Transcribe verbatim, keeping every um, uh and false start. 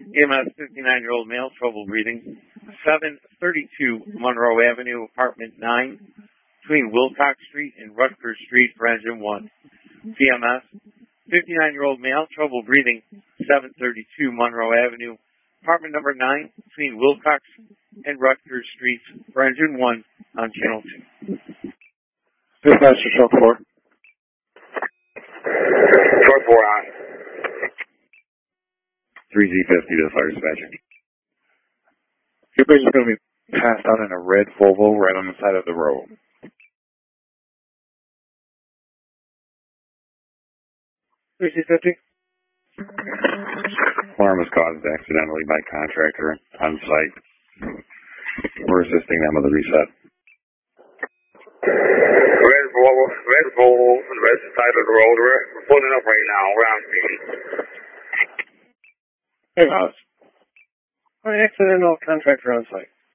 E M S, fifty-nine-year-old male, trouble breathing. seven thirty-two Monroe Avenue, apartment nine, between Wilcox Street and Rutgers Street for engine one. C M S, fifty-nine-year-old male, trouble breathing. seven thirty-two Monroe Avenue, apartment number nine, between Wilcox and Rutgers Streets for engine one on channel two. Dispatcher, short four. Short four on. three Z fifty to the fire dispatcher. Your bridge is going to be passed out in a red Volvo right on the side of the road. three Z fifty. Alarm was caused accidentally by contractor on site. We're assisting them with the reset. Red Volvo, red Volvo on the red side of the road. We're, we're pulling up right now. We're on scene. Hey, House. An accidental contractor on site.